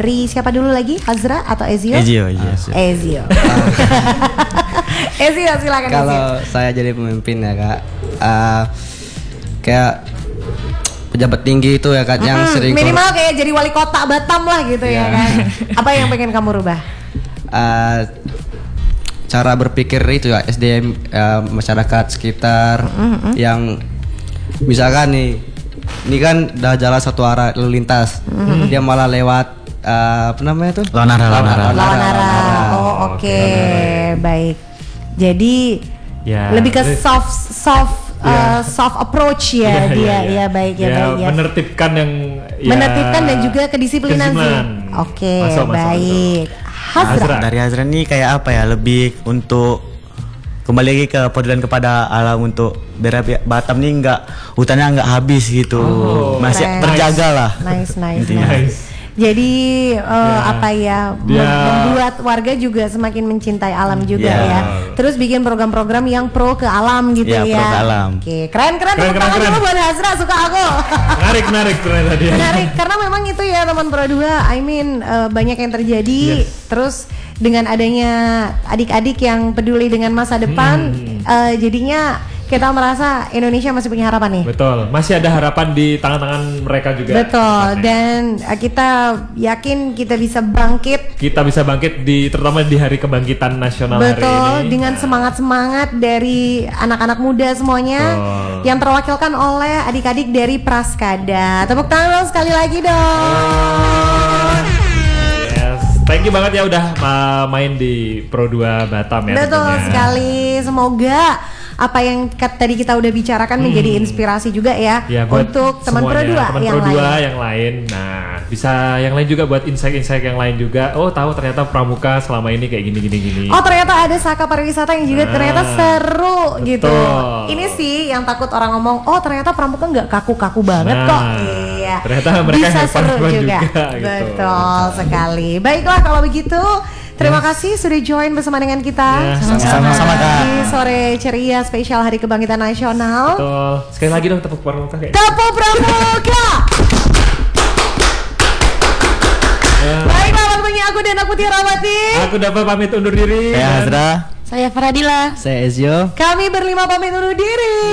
dari siapa dulu lagi? Hazra atau Ezio? Ezio. Ezio. Ezio silakan. Kalau saya jadi pemimpin ya kak, kayak pejabat tinggi itu ya kak, yang sering minimal kayak jadi wali kota Batam lah gitu ya kan. Apa yang pengen kamu rubah? Cara berpikir itu ya, SDM masyarakat sekitar yang misalkan nih, ini kan udah jalan satu arah lalu lintas, dia malah lewat apa namanya tuh? Lawan arah. Oh oke. Baik. Jadi lebih ke soft approach ya dia. Ya baik ya. Menertibkan dan juga kedisiplinan sih. Oke, baik. Hazra. Dari Hazra nih kayak apa ya, lebih untuk kembali lagi ke pedulian kepada alam, untuk biar Batam nih hutannya nggak habis gitu, masih terjaga lah. Nice. Jadi membuat warga juga semakin mencintai alam juga ya. Terus bikin program-program yang pro ke alam gitu ya. Pro ke alam. Oke, keren. Tepuk tangan dulu buat Hazra, suka aku. Menarik tadi. Menarik karena memang itu ya teman Pro 2. Banyak yang terjadi. Terus dengan adanya adik-adik yang peduli dengan masa depan, jadinya kita merasa Indonesia masih punya harapan nih. Betul, masih ada harapan di tangan-tangan mereka juga. Betul, dan kita yakin kita bisa bangkit. Terutama di hari kebangkitan nasional hari ini. Betul, dengan semangat-semangat dari anak-anak muda semuanya. Yang terwakilkan oleh adik-adik dari Praskada. Tepuk tangan dong sekali lagi dong. Yes, thank you banget ya udah main di Pro 2 Batam ya. Betul tentunya. Sekali, semoga apa yang tadi kita udah bicarakan menjadi inspirasi juga ya untuk teman Pro 2 yang lain. Nah, bisa yang lain juga buat insight-insight yang lain juga. Oh, tahu ternyata pramuka selama ini kayak gini. Oh, ternyata ada Saka Pariwisata yang juga ternyata seru gitu. Ini sih yang takut orang ngomong, oh ternyata pramuka nggak kaku-kaku banget kok. Iya. Ternyata mereka bisa seru juga. Gitu. Betul sekali. Baiklah kalau begitu. Terima kasih sudah join bersama dengan kita sama-sama di sore ceria spesial Hari Kebangkitan Nasional. Betul. Sekali lagi dong tepuk pramuka kayak. Tepuk pramuka. Baiklah waktunya aku dan aku Tia Rahmati. Aku dapat pamit undur diri. Saya Hazra. Saya Faradila. Saya Ezio. Kami berlima pamit undur diri.